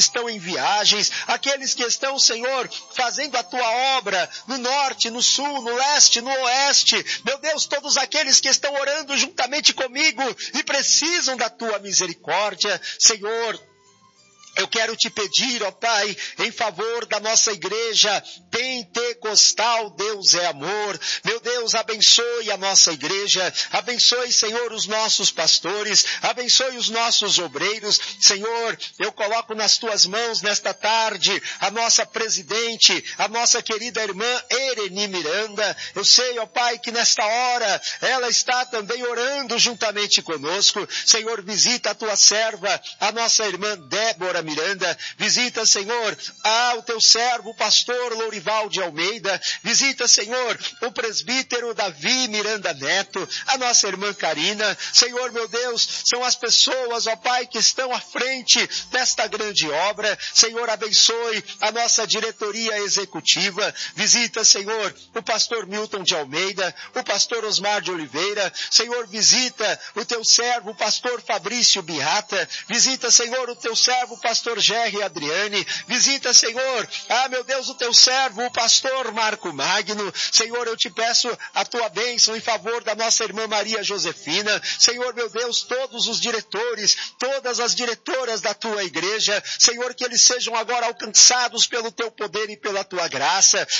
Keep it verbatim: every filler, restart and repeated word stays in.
estão em viagens, aqueles que estão, Senhor, fazendo a tua obra no norte, no sul, no leste, no oeste. Meu Deus, todos aqueles que estão orando juntamente comigo e precisam da tua misericórdia, Senhor, eu quero te pedir, ó Pai, em favor da nossa igreja pentecostal, Deus é amor. Meu Deus, abençoe a nossa igreja, abençoe, Senhor, os nossos pastores, abençoe os nossos obreiros. Senhor, eu coloco nas tuas mãos nesta tarde a nossa presidente, a nossa querida irmã Ereni Miranda. Eu sei, ó Pai, que nesta hora ela está também orando juntamente conosco. Senhor, visita a tua serva, a nossa irmã Débora Miranda, visita, Senhor, ah, o teu servo, o pastor Lourival de Almeida, visita, Senhor, o presbítero Davi Miranda Neto, a nossa irmã Karina. Senhor, meu Deus, são as pessoas, ó Pai, que estão à frente desta grande obra. Senhor, abençoe a nossa diretoria executiva, visita, Senhor, o pastor Milton de Almeida, o pastor Osmar de Oliveira. Senhor, visita o teu servo, o pastor Fabrício Birrata, visita, Senhor, o teu servo, o pastor Gerry Adriane, visita, Senhor, ah, meu Deus, o teu servo, o pastor Marco Magno. Senhor, eu te peço a tua bênção em favor da nossa irmã Maria Josefina. Senhor, meu Deus, todos os diretores, todas as diretoras da tua igreja, Senhor, que eles sejam agora alcançados pelo teu poder e pela tua graça.